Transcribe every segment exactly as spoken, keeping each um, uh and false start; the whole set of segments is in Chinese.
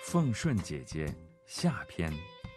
奉顺姐姐下篇。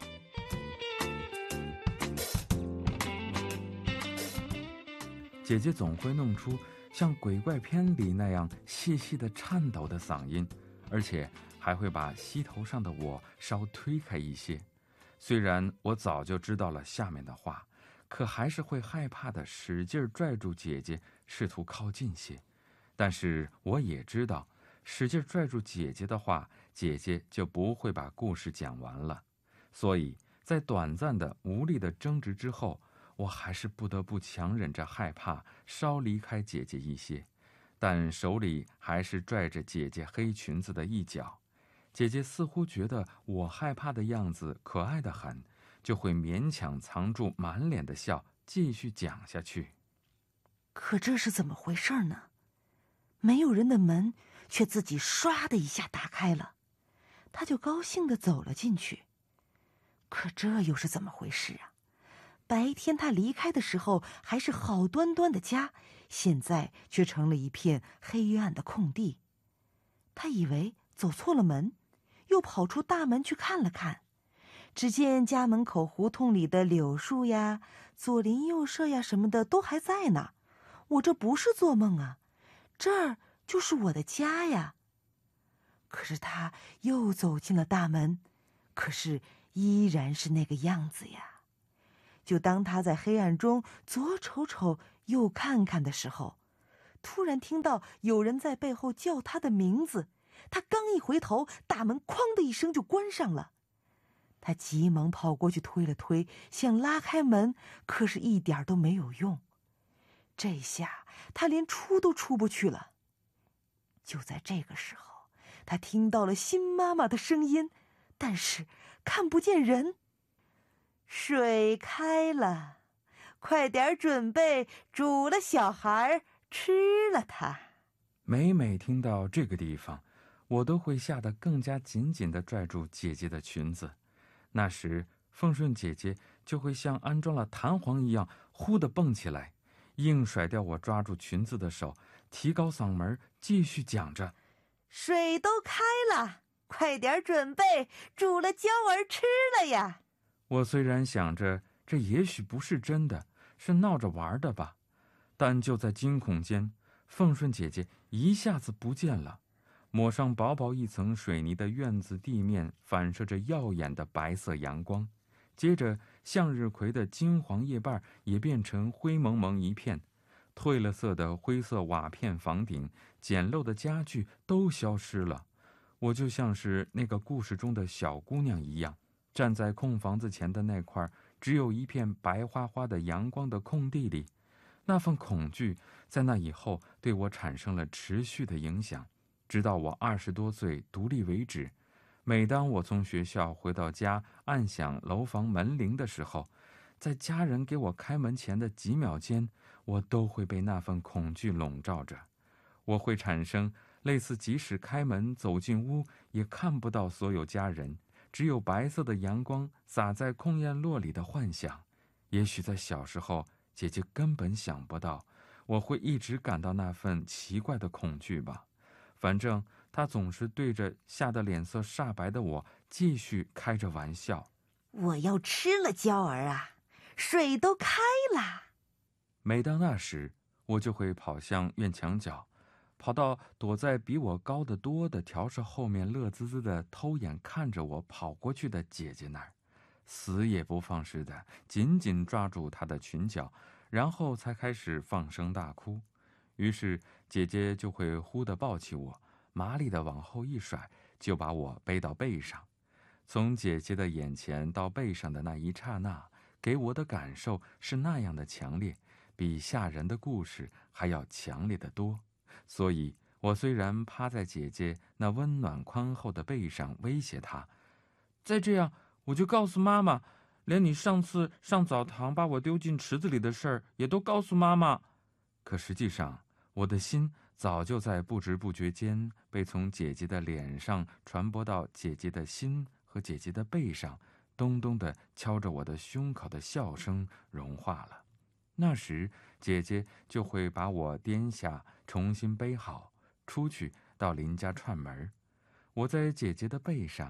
姐姐总会弄出像鬼怪片里那样细细的颤抖的嗓音，而且还会把膝头上的我稍推开一些。虽然我早就知道了下面的话，可还是会害怕的使劲拽住姐姐，试图靠近些。但是我也知道，使劲拽住姐姐的话，姐姐就不会把故事讲完了。所以在短暂的无力的争执之后，我还是不得不强忍着害怕，稍离开姐姐一些，但手里还是拽着姐姐黑裙子的一角。姐姐似乎觉得我害怕的样子可爱得很，就会勉强藏住满脸的笑，继续讲下去。 可这是怎么回事呢？没有人的门却自己唰的一下打开了，他就高兴地走了进去。可这又是怎么回事啊？白天他离开的时候还是好端端的家，现在却成了一片黑暗的空地。他以为走错了门，又跑出大门去看了看，只见家门口胡同里的柳树呀、左邻右舍呀什么的都还在呢。我这不是做梦啊，这儿就是我的家呀。可是他又走进了大门，可是依然是那个样子呀。就当他在黑暗中左瞅瞅右看看的时候，突然听到有人在背后叫他的名字。他刚一回头，大门哐的一声就关上了。他急忙跑过去推了推，想拉开门，可是一点都没有用。这下他连出都出不去了。就在这个时候，他听到了新妈妈的声音，但是看不见人。水开了，快点准备煮了小孩吃了它。 每每听到这个地方，我都会吓得更加紧紧地拽住姐姐的裙子。那时奉顺姐姐就会像安装了弹簧一样忽地蹦起来，硬甩掉我抓住裙子的手，提高嗓门继续讲着： 水都开了，快点准备煮了椒儿吃了呀。 我虽然想着这也许不是真的，是闹着玩的吧，但就在惊恐间，奉顺姐姐一下子不见了。抹上薄薄一层水泥的院子地面反射着耀眼的白色阳光，接着向日葵的金黄叶瓣也变成灰蒙蒙一片，褪了色的灰色瓦片房顶，简陋的家具都消失了。我就像是那个故事中的小姑娘一样，站在空房子前的那块只有一片白花花的阳光的空地里。那份恐惧在那以后对我产生了持续的影响，直到我二十多岁独立为止。每当我从学校回到家，按响楼房门铃的时候，在家人给我开门前的几秒间，我都会被那份恐惧笼罩着。我会产生类似即使开门走进屋也看不到所有家人，只有白色的阳光洒在空院落里的幻想。也许在小时候，姐姐根本想不到我会一直感到那份奇怪的恐惧吧。反正她总是对着吓得脸色煞白的我继续开着玩笑： 我要吃了椒儿啊，水都开了。 每当那时，我就会跑向院墙角，跑到躲在比我高得多的条舍后面，乐滋滋地偷眼看着我跑过去的姐姐那儿，死也不放似的紧紧抓住她的裙角，然后才开始放声大哭。于是姐姐就会忽地抱起我，麻利地往后一甩，就把我背到背上。从姐姐的眼前到背上的那一刹那，给我的感受是那样的强烈，比吓人的故事还要强烈得多。所以我虽然趴在姐姐那温暖宽厚的背上威胁她，再这样我就告诉妈妈，连你上次上澡堂把我丢进池子里的事儿也都告诉妈妈。可实际上我的心早就在不知不觉间被从姐姐的脸上传播到姐姐的心和姐姐的背上，咚咚地敲着我的胸口的笑声融化了。那时姐姐就会把我颠下，重新背好，出去到邻家串门。我在姐姐的背上，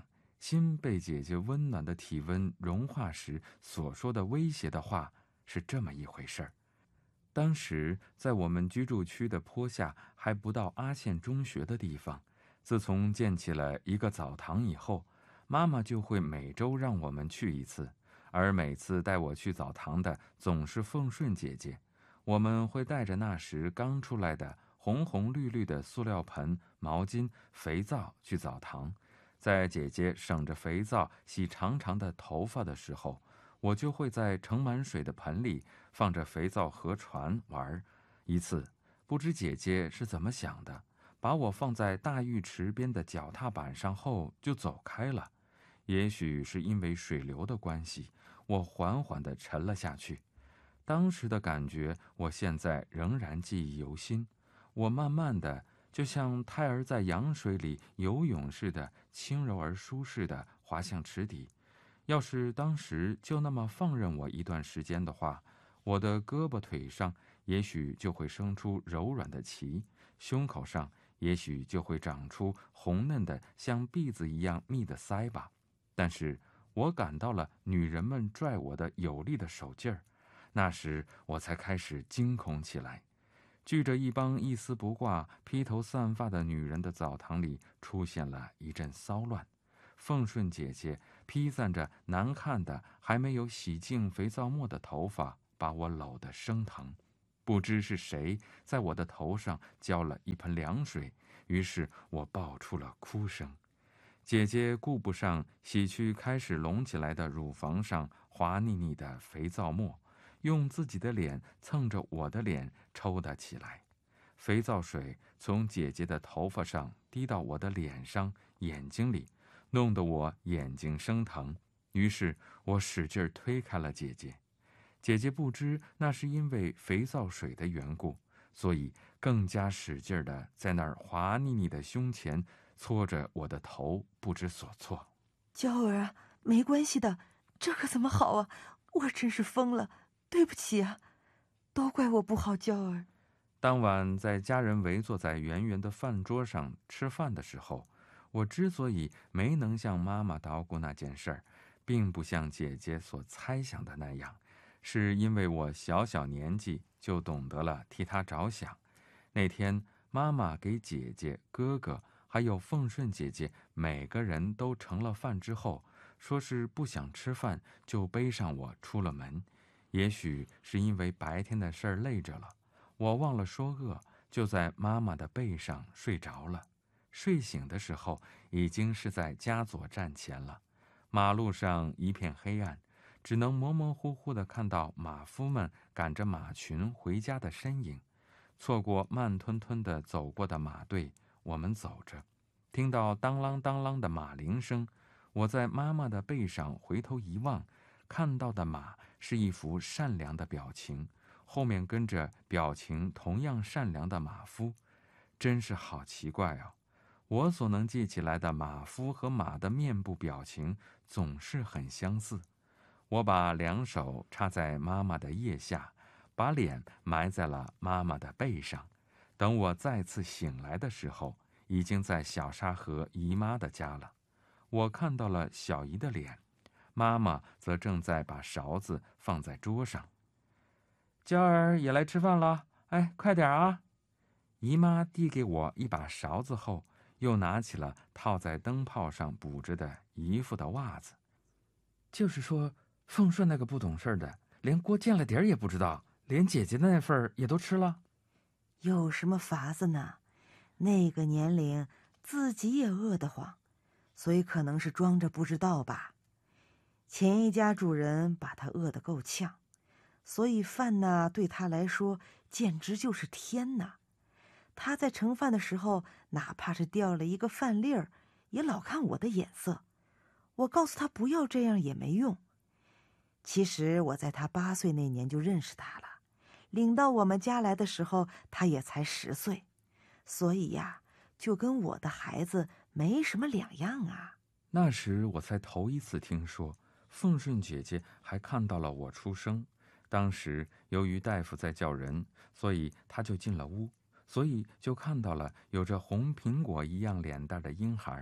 心被姐姐温暖的体温融化时所说的威胁的话是这么一回事儿。当时在我们居住区的坡下还不到阿县中学的地方，自从建起了一个澡堂以后，妈妈就会每周让我们去一次，而每次带我去澡堂的总是凤顺姐姐。我们会带着那时刚出来的红红绿绿的塑料盆、毛巾、肥皂去澡堂。在姐姐省着肥皂洗长长的头发的时候，我就会在盛满水的盆里放着肥皂和船玩。一次，不知姐姐是怎么想的，把我放在大浴池边的脚踏板上后就走开了。也许是因为水流的关系，我缓缓地沉了下去。当时的感觉，我现在仍然记忆犹新。我慢慢的，就像胎儿在羊水里游泳似的，轻柔而舒适地滑向池底。要是当时就那么放任我一段时间的话，我的胳膊腿上也许就会生出柔软的鳍，胸口上也许就会长出红嫩的像篦子一样密的腮吧。但是我感到了女人们拽我的有力的手劲儿，那时我才开始惊恐起来。聚着一帮一丝不挂、披头散发的女人的澡堂里出现了一阵骚乱。凤顺姐姐披散着难看的还没有洗净肥皂沫的头发，把我搂得生疼。不知是谁在我的头上浇了一盆凉水，于是我爆出了哭声。姐姐顾不上洗去开始隆起来的乳房上滑腻腻的肥皂沫，用自己的脸蹭着我的脸抽打起来。肥皂水从姐姐的头发上滴到我的脸上、眼睛里，弄得我眼睛生疼。于是我使劲推开了姐姐。姐姐不知那是因为肥皂水的缘故，所以更加使劲地在那儿滑腻腻的胸前搓着我的头，不知所措。 娇儿啊，没关系的，这可怎么好啊？我真是疯了，对不起啊，都怪我不好，娇儿。 当晚在家人围坐在圆圆的饭桌上吃饭的时候，我之所以没能向妈妈捣鼓那件事儿，并不像姐姐所猜想的那样，是因为我小小年纪就懂得了替她着想。那天妈妈给姐姐、哥哥还有凤顺姐姐每个人都盛了饭之后，说是不想吃饭，就背上我出了门。也许是因为白天的事儿累着了，我忘了说饿，就在妈妈的背上睡着了。睡醒的时候，已经是在家左站前了。马路上一片黑暗，只能模模糊糊地看到马夫们赶着马群回家的身影。错过慢吞吞地走过的马队，我们走着，听到当啷当啷的马铃声。我在妈妈的背上回头一望，看到的马是一副善良的表情，后面跟着表情同样善良的马夫。真是好奇怪哦，我所能记起来的马夫和马的面部表情总是很相似。我把两手插在妈妈的腋下，把脸埋在了妈妈的背上。等我再次醒来的时候，已经在小沙河姨妈的家了。我看到了小姨的脸，妈妈则正在把勺子放在桌上。娇儿也来吃饭了，哎，快点啊！姨妈递给我一把勺子后，又拿起了套在灯泡上补着的姨父的袜子。就是说，凤顺那个不懂事的，连锅见了底儿也不知道，连姐姐的那份儿也都吃了。 有什么法子呢？那个年龄，自己也饿得慌，所以可能是装着不知道吧。前一家主人把他饿得够呛，所以饭呢对他来说简直就是天呐。他在盛饭的时候，哪怕是掉了一个饭粒儿，也老看我的眼色。我告诉他不要这样也没用。其实我在他八岁那年就认识他了，领到我们家来的时候，他也才十岁，所以呀，就跟我的孩子没什么两样啊。 那时我才头一次听说，凤顺姐姐还看到了我出生。当时由于大夫在叫人，所以她就进了屋，所以就看到了有着红苹果一样脸蛋的婴孩。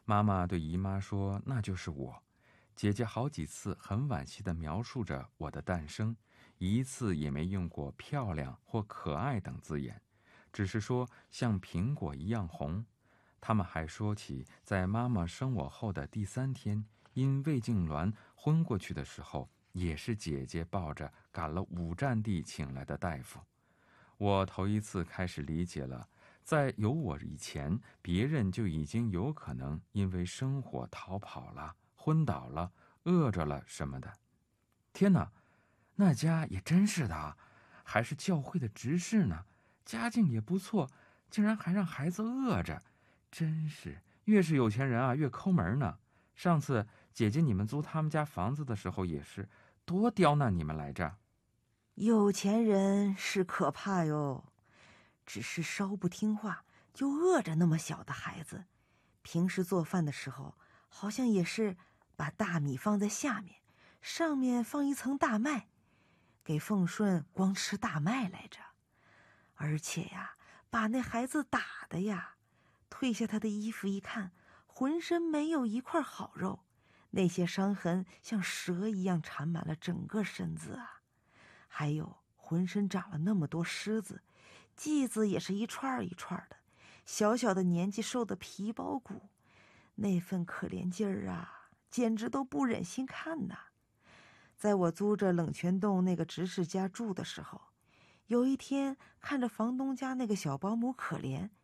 妈妈对姨妈说：“那就是我。”姐姐好几次很惋惜地描述着我的诞生，一次也没用过漂亮或可爱等字眼，只是说像苹果一样红。他们还说起在妈妈生我后的第三天，因胃痉挛昏过去的时候，也是姐姐抱着赶了五站地请来的大夫。我头一次开始理解了，在有我以前，别人就已经有可能因为生活逃跑了、昏倒了、饿着了什么的。天哪，那家也真是的啊，还是教会的执事呢，家境也不错，竟然还让孩子饿着，真是越是有钱人啊，越抠门呢。上次姐姐你们租他们家房子的时候，也是多刁难你们来着。 有钱人是可怕哟，只是稍不听话就饿着那么小的孩子。平时做饭的时候，好像也是把大米放在下面，上面放一层大麦，给凤顺光吃大麦来着。而且呀，把那孩子打的呀，褪下他的衣服一看，浑身没有一块好肉，那些伤痕像蛇一样缠满了整个身子啊。还有浑身长了那么多虱子，剂子也是一串一串的，小小的年纪瘦得皮包骨，那份可怜劲儿啊，简直都不忍心看呐。在我租着冷泉洞那个执事家住的时候，有一天看着房东家那个小保姆可怜，